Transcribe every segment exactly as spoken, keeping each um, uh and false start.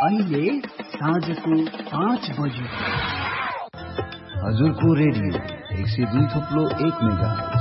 अहिले साँझको पाँच बजे हजुरको रेडियो एक सय दुई थुप्लो एक मेगाहर्ज।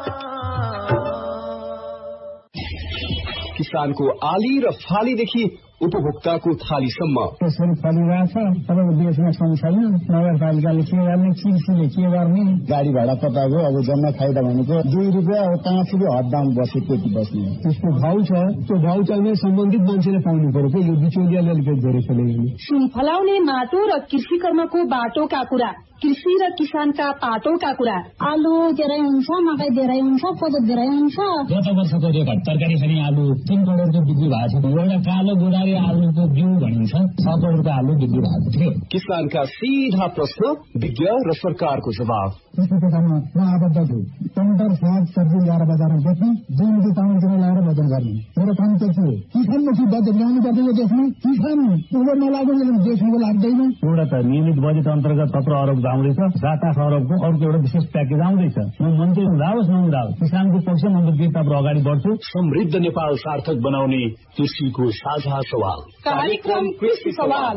किसानको आली र फालीदेखि उपभोक्ताको थालीसम्म त्यसरी फलिरहेको छ। तपाईँको देशमा कम छैन। नगरपालिकाले के गर्ने, कृषिले के गर्ने, गाडी भाडा पटाएको अब जम्मा फाइदा भनेको दुई रुपियाँ पाँच रुपियाँ हददाम बसे त्यति बस्ने। त्यसको भाउ छ, त्यो भाउ चाहिँ सम्बन्धित मान्छेले पाउनु पर्यो। यो बिचौलियाले अलिकति धेरै खेलेको। सुन फलाउने माटो र कृषि कर्मको बाटोका कुरा, कृषि र किसानका पाटोका कुरा। आलु धेरै हुन्छ, मकै धेरै हुन्छ, कोदो धेरै हुन्छ। गत वर्षको रेकर्ड तरकारी खाने आलु तीन करोडको बिक्री भएको छ। एउटा कालो गोदारी आलुको बिउ भनिन्छ छ करोडको आलु बिक्री भएको थियो। किसानका सीधा प्रश्न, विज्ञ र सरकारको जवाब। कृषि क्षेत्रमा म आबद्ध छु। टमाटर साग सब्जी ल्याएर बजारमा बेच्ने, दुई रुपियाँ पाउन्डतिर ल्याएर वजन गर्ने। मेरो काम के थियो? किसानमुखी बजेट ल्याउनु पर्छ। यो देशमा किसान उनीहरू नलाग्नु भने देशको लाग्दैन। एउटा त नियमित बजेट अन्तर्गत सत्र अरब आउँदैछ, सात आठ अरबको अर्को एउटा विशेष प्याकेज आउँदैछ। म मन्त्री हुँदाओस् नहुँदाओस् किसानको पक्षमा म गिरताप अगाडि बढ्छु। समृद्ध नेपाल सार्थक बनाउने कृषिको साझा सवाल कार्यक्रम कृषि सवाल।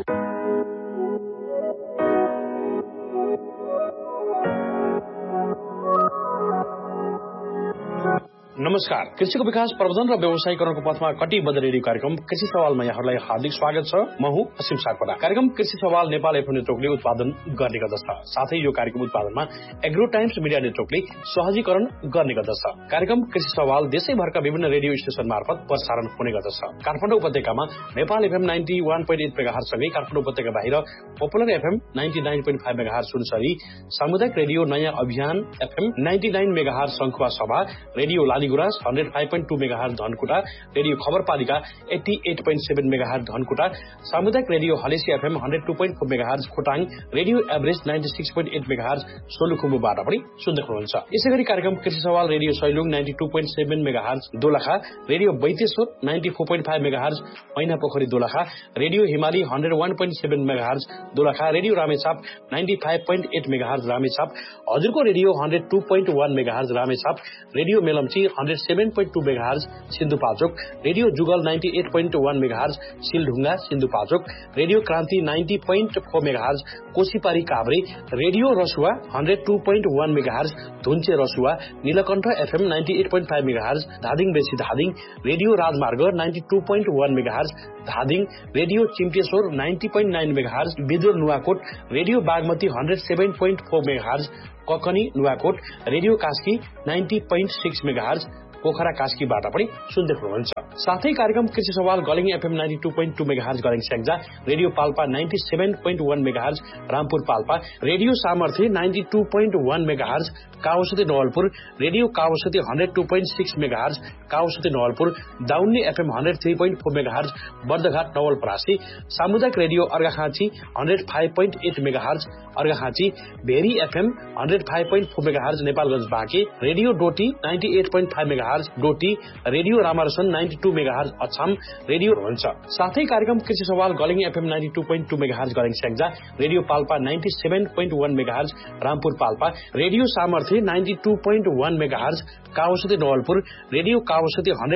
नमस्कार। कृषिको विकास प्रवर्धन र व्यवसायीकरणको पथमा कटिबद्ध रेडियो कार्यक्रम कृषि सवालमा यहाँहरूलाई हार्दिक स्वागत छ। म हुँ असीम सापकोटा। कार्यक्रम कृषि सवाल नेपाल एफएम नेटवर्कले उत्पादन गर्ने गर्दछ। साथै यो कार्यक्रम उत्पादनमा एग्रो टाइम्स मिडिया नेटवर्कले सहजीकरण गर्ने गर्दछ। कार्यक्रम कृषि सवाल देशैभरका विभिन्न रेडियो स्टेशन मार्फत प्रसारण हुने गर्दछ। काठमाडौँ उपत्यकामा Nepal FM ninety one point at megahertz सँगै काठमाडौँ उपत्यका बाहिर popular FM ninety nine point five megahertz Sunsari, सामुदायिक रेडियो नयाँ अभियान एफएम नाइन्टी नाइन मेगाहर्ज शंखुवा सभा, radio Laligurans hundred five point two megahertz Dhankuta, radio खबरपालिका eighty at point seven megahertz Dhankuta, सामुदायिक radio Halesi FM hundred two point four megahertz Khotang, radio average ninety six point at megahertz सोलुखुम्बुबाट पनि सुन्दै हुनुहुन्छ। यसै गरी कार्यक्रम कृषि सवाल radio Sailung ninety two point seven megahertz Dolakha, radio Baiteshwar ninety four point five megahertz मैना पोखरी दोलखा, रेडियो हिमाली hundred one point seven megahertz Dolakha, radio Ramechhap ninety five point at megahertz Ramechhap, हजुरको radio hundred two point one megahertz Ramechhap, radio Melamchi hundred seven point two megahertz Sindhupalchok, radio Jugal ninety at point one megahertz सिलढुङ्गा Sindhupalchok, radio Kranti ninety point four megahertz कोशीपारी Kavre, radio Rasuwa hundred two point one megahertz धुन्चे Rasuwa, Neelkanth FM ninety at point five megahertz Dhading बेसी Dhading, radio राजमार्ग ninety two point one megahertz Dhading, radio चिम्टेश्वर ninety point nine megahertz Bidur Nuwakot, radio Bagmati hundred seven point four megahertz Kakani Nuwakot, radio Kaski ninety point six megahertz Pokhara कास्कीबाट पनि सुन्दै हुनुहुन्छ। साथै कार्यक्रम कृषि सवाल गलिङ FM ninety two point two megahertz गलिङ Syangja, radio Palpa ninety seven point one megahertz Rampur Palpa, radio सामर्थ्य ninety two point one megahertz काउसती Nawalpur, radio काउसती hundred two point six megahertz काउसती Nawalpur, दाउन्ने FM hundred three point four megahertz Bardaghat Nawalparasi, सामुदायिक radio Arghakhanchi hundred five point at megahertz Arghakhanchi, very FM hundred five point four megahertz Nepalgunj Banke, radio Doti ninety at point five megahertz Doti, radio रामारसन ninety two megahertz Achham radio हुन्छ। साथै कार्यक्रम कृषि सवाल गलिङ FM ninety two point two megahertz गलिङ Syangja, radio Palpa ninety seven point one megahertz Rampur Palpa, radio सामर्थ्य ninety two point one megahertz काउसती Nawalpur, radio काउसती hundred